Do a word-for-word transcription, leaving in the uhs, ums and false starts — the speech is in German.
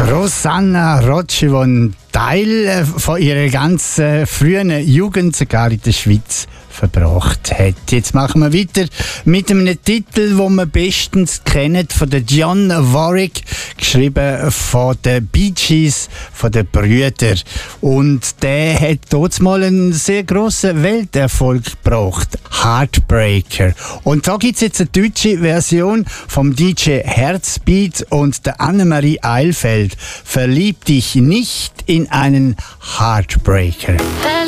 Rosanna Rocci, die einen Teil von ihrer ganzen frühen Jugend sogar in der Schweiz verbracht hat. Jetzt machen wir weiter mit einem Titel, den wir bestens kennen, von der Dionne Warwick, geschrieben von den Bee Gees, von den Brüdern. Und der hat dort mal einen sehr grossen Welterfolg gebracht. Heartbreaker. Und da gibt es jetzt eine deutsche Version vom D J Herzbeat und der Annemarie Eilfeld. Verlieb dich nicht in einen Heartbreaker.